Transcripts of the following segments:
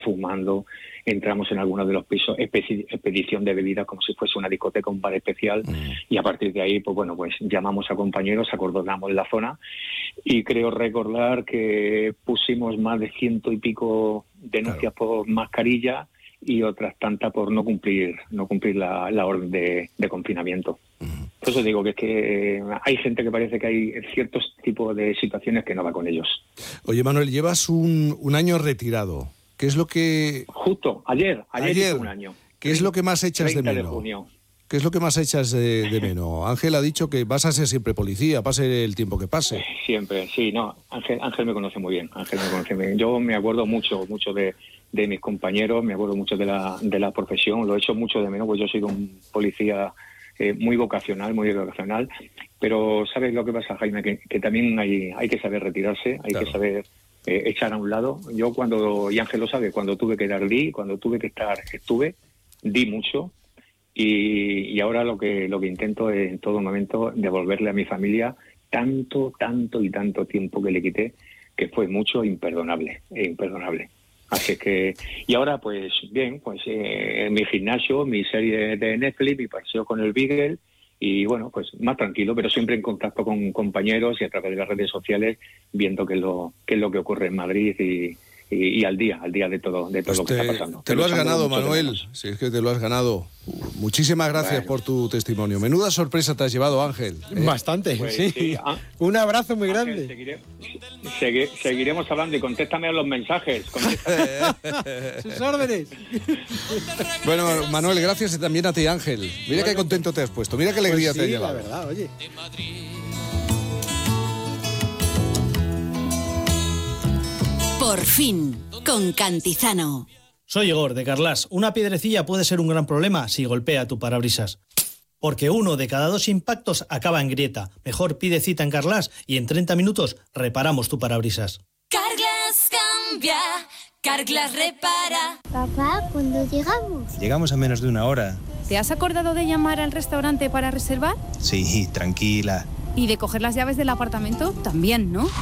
fumando, entramos en algunos de los pisos, expedición de bebidas como si fuese una discoteca, un bar especial, y a partir de ahí, pues bueno, pues llamamos a compañeros, acordonamos la zona, y creo recordar que pusimos más de 100 y pico denuncias por mascarilla y otras tantas por no cumplir la orden de confinamiento. Por eso digo que es que hay gente que parece que hay ciertos tipos de situaciones que no va con ellos. Oye, Manuel, llevas un año retirado. ¿Qué es lo que...? Justo, ayer hizo un año. ¿Qué es lo que más echas de menos? 30 de junio. ¿Qué es lo que más echas de menos? Ángel ha dicho que vas a ser siempre policía, pase el tiempo que pase. Siempre, sí, no, Ángel me conoce muy bien, Yo me acuerdo mucho de mis compañeros, me acuerdo mucho de la profesión, lo echo mucho de menos, pues yo soy un policía muy vocacional, pero ¿sabes lo que pasa, Jaime? Que también hay que saber retirarse, hay que saber echar a un lado. Yo y Ángel lo sabe, cuando tuve que dar cuando tuve que estar, di mucho, y ahora lo que intento es en todo momento devolverle a mi familia tanto tiempo que le quité, que fue mucho, imperdonable. Así que, y ahora pues bien, pues mi gimnasio, mi serie de Netflix, mi paseo con el Beagle, y bueno, pues más tranquilo, pero siempre en contacto con compañeros y a través de las redes sociales, viendo qué es lo que ocurre en Madrid y al día de todo lo que está pasando. Te lo has ganado, Manuel, si es que te lo has ganado. Muchísimas gracias por tu testimonio. Menuda sorpresa te has llevado, Ángel. Bastante, pues, sí. Un abrazo muy grande. Seguiremos hablando y contéstame a los mensajes. Sus órdenes. Bueno, Manuel, gracias y también a ti, Ángel. Mira qué contento te has puesto, mira qué alegría te ha llevado. La verdad, oye. Por fin, con Cantizano. Soy Igor, de Carlas. Una piedrecilla puede ser un gran problema si golpea tu parabrisas. Porque 1 de cada 2 impactos acaba en grieta. Mejor pide cita en Carlas y en 30 minutos reparamos tu parabrisas. Carglass cambia, Carglass repara. Papá, ¿cuándo llegamos? Llegamos a menos de una hora. ¿Te has acordado de llamar al restaurante para reservar? Sí, tranquila. ¿Y de coger las llaves del apartamento? También, ¿no?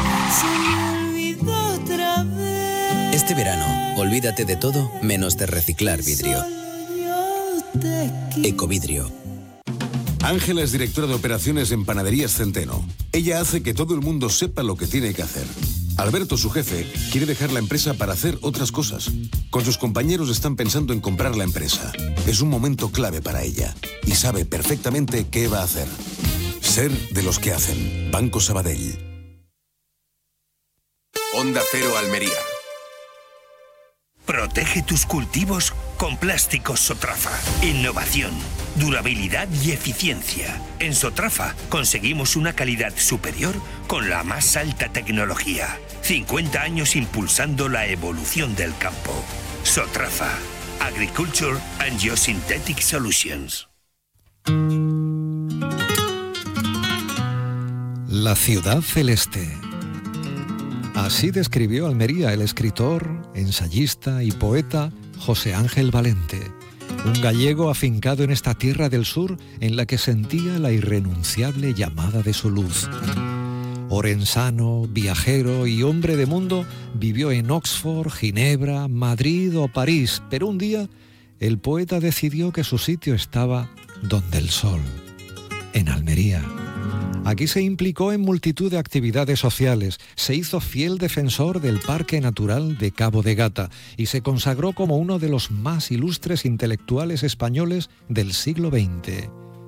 Este verano, olvídate de todo menos de reciclar vidrio. Ecovidrio. Ángela es directora de operaciones en Panaderías Centeno. Ella hace que todo el mundo sepa lo que tiene que hacer. Alberto, su jefe, quiere dejar la empresa para hacer otras cosas. Con sus compañeros están pensando en comprar la empresa. Es un momento clave para ella y sabe perfectamente qué va a hacer. Ser de los que hacen. Banco Sabadell. Onda Cero Almería. Protege tus cultivos con plásticos Sotrafa. Innovación, durabilidad y eficiencia. En Sotrafa conseguimos una calidad superior con la más alta tecnología. 50 años impulsando la evolución del campo. Sotrafa. Agriculture and Geosynthetic Solutions. La ciudad celeste. Así describió Almería el escritor, ensayista y poeta José Ángel Valente, un gallego afincado en esta tierra del sur en la que sentía la irrenunciable llamada de su luz. Orensano, viajero y hombre de mundo, vivió en Oxford, Ginebra, Madrid o París, pero un día el poeta decidió que su sitio estaba donde el sol, en Almería. Aquí se implicó en multitud de actividades sociales, se hizo fiel defensor del Parque Natural de Cabo de Gata y se consagró como uno de los más ilustres intelectuales españoles del siglo XX.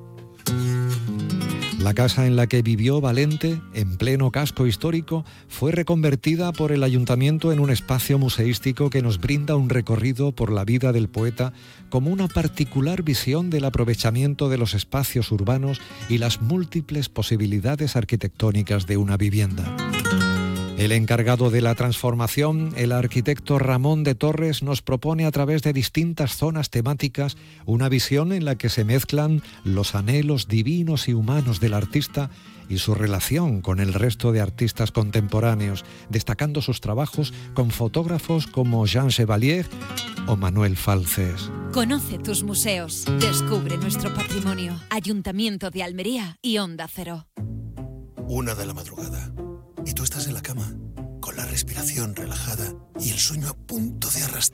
La casa en la que vivió Valente, en pleno casco histórico, fue reconvertida por el ayuntamiento en un espacio museístico que nos brinda un recorrido por la vida del poeta como una particular visión del aprovechamiento de los espacios urbanos y las múltiples posibilidades arquitectónicas de una vivienda. El encargado de la transformación, el arquitecto Ramón de Torres, nos propone a través de distintas zonas temáticas una visión en la que se mezclan los anhelos divinos y humanos del artista y su relación con el resto de artistas contemporáneos, destacando sus trabajos con fotógrafos como Jean Chevalier o Manuel Falces. Conoce tus museos, descubre nuestro patrimonio. Ayuntamiento de Almería y Onda Cero. 1 de la madrugada. Y tú estás en la cama, con la respiración relajada y el sueño a punto de arrastrar.